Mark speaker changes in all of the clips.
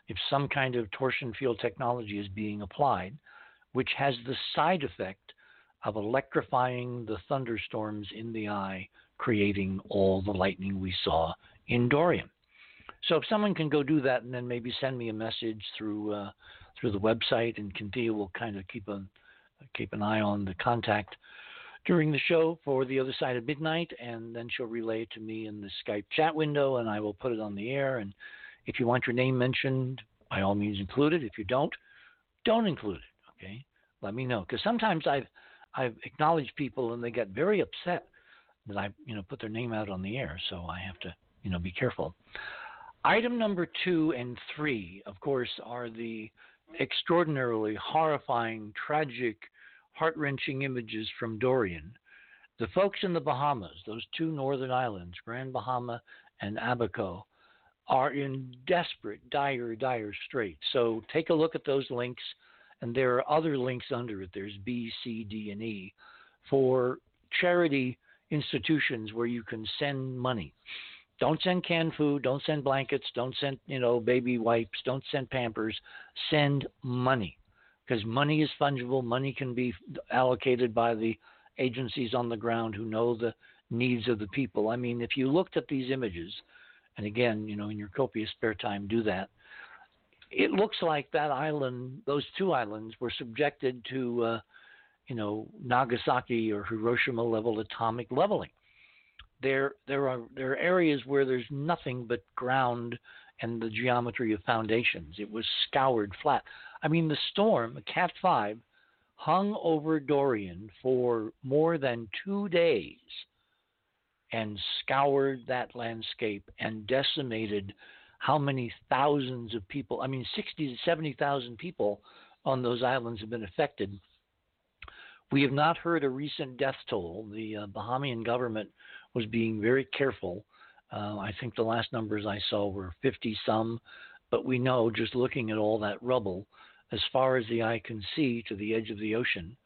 Speaker 1: if some kind of torsion field technology is being applied, which has the side effect of electrifying the thunderstorms in the eye, creating all the lightning we saw in Dorian. So if someone can go do that and then maybe send me a message through the website, and Cynthia will kind of keep an eye on the contact during the show for The Other Side of Midnight, and then she'll relay it to me in the Skype chat window, and I will put it on the air. And if you want your name mentioned, by all means include it. If you don't include it. Okay, let me know, because sometimes I've acknowledged people and they get very upset that I put their name out on the air, so I have to be careful. Item number 2 and 3, of course, are the extraordinarily horrifying, tragic, heart-wrenching images from Dorian. The folks in the Bahamas, those 2 northern islands, Grand Bahama and Abaco, are in desperate, dire straits. So take a look at those links, and there are other links under it. There's B, C, D, and E for charity institutions where you can send money. Don't send canned food. Don't send blankets. Don't send, baby wipes. Don't send Pampers. Send money, because money is fungible. Money can be allocated by the agencies on the ground who know the needs of the people. I mean, if you looked at these images, and again, in your copious spare time, do that. It looks like that island, those 2 islands, were subjected to, Nagasaki or Hiroshima level atomic leveling. There are areas where there's nothing but ground and the geometry of foundations. It was scoured flat. I mean, the storm, Cat 5, hung over Dorian for more than 2 days and scoured that landscape and decimated how many thousands of people. I mean, 60 to 70,000 people on those islands have been affected. We have not heard a recent death toll. The Bahamian government was being very careful. I think the last numbers I saw were 50-some, but we know, just looking at all that rubble, as far as the eye can see to the edge of the ocean,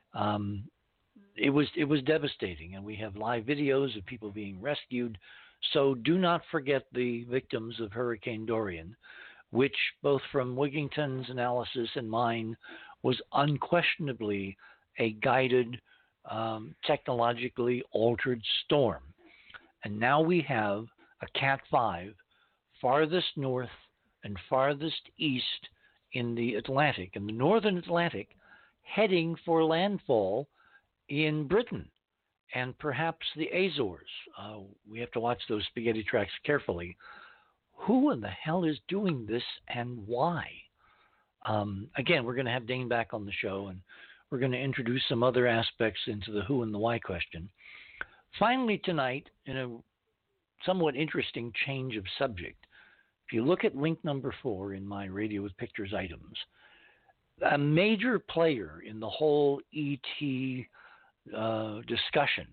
Speaker 1: it was devastating. And we have live videos of people being rescued. So do not forget the victims of Hurricane Dorian, which, both from Wigington's analysis and mine, was unquestionably a guided, technologically altered storm. And now we have a Cat 5 farthest north and farthest east in the Atlantic, in the northern Atlantic, heading for landfall in Britain and perhaps the Azores. We have to watch those spaghetti tracks carefully. Who in the hell is doing this and why? Again, we're going to have Dane back on the show, and we're going to introduce some other aspects into the who and the why question. Finally tonight, in a somewhat interesting change of subject, if you look at link number 4 in my Radio with Pictures items, a major player in the whole ET discussion,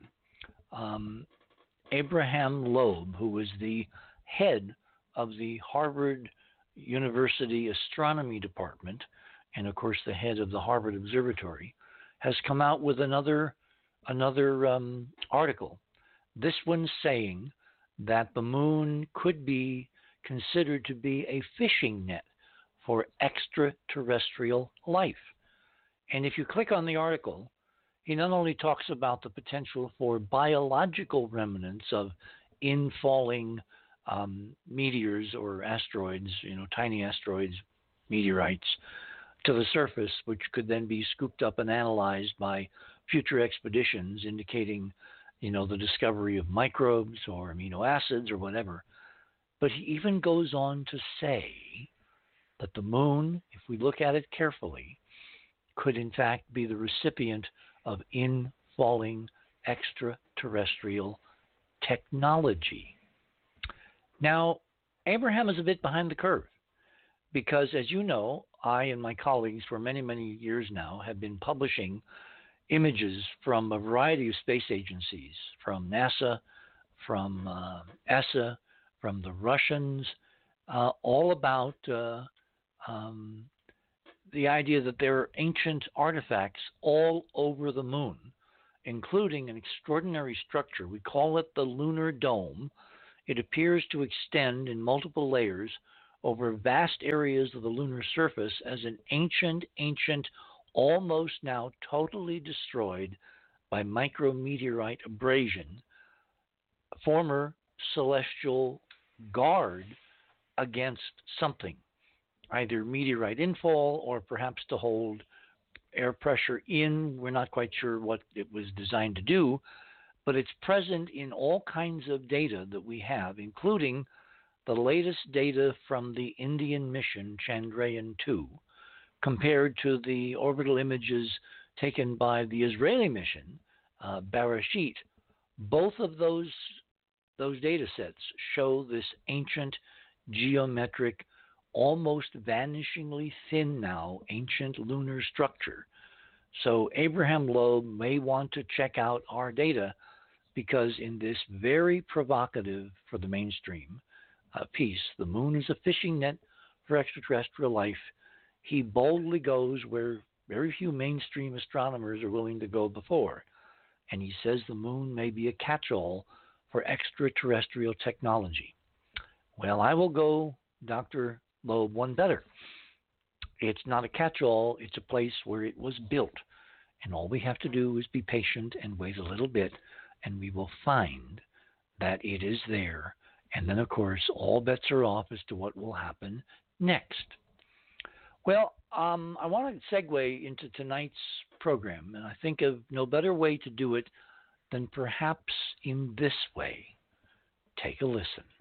Speaker 1: Abraham Loeb, who was the head of the Harvard University Astronomy Department, and of course the head of the Harvard Observatory, has come out with another article. This one saying that the moon could be considered to be a fishing net for extraterrestrial life. And if you click on the article, he not only talks about the potential for biological remnants of infalling meteors or asteroids, tiny asteroids, meteorites, to the surface, which could then be scooped up and analyzed by future expeditions, indicating, the discovery of microbes or amino acids or whatever. But he even goes on to say that the moon, if we look at it carefully, could in fact be the recipient of infalling extraterrestrial technology. Now, Abraham is a bit behind the curve because, as you know, I and my colleagues for many, many years now have been publishing images from a variety of space agencies, from NASA, from ESA, from the Russians, all about the idea that there are ancient artifacts all over the moon, including an extraordinary structure. We call it the lunar dome. It appears to extend in multiple layers over vast areas of the lunar surface as an ancient, almost now totally destroyed by micrometeorite abrasion, former celestial guard against something, either meteorite infall or perhaps to hold air pressure in. We're not quite sure what it was designed to do, but it's present in all kinds of data that we have, including the latest data from the Indian mission Chandrayaan 2 compared to the orbital images taken by the Israeli mission Bereshit. Both of those data sets show this ancient geometric, almost vanishingly thin now, ancient lunar structure. So Abraham Loeb may want to check out our data because in this very provocative for the mainstream piece, The Moon is a Fishing Net for Extraterrestrial Life, he boldly goes where very few mainstream astronomers are willing to go before. And he says the moon may be a catch-all for extraterrestrial technology. Well, I will go, Dr. Loeb, one better. It's not a catch-all, it's a place where it was built. And all we have to do is be patient and wait a little bit, and we will find that it is there. And then, of course, all bets are off as to what will happen next. Well, I want to segue into tonight's program, and I think of no better way to do it than perhaps in this way. Take a listen.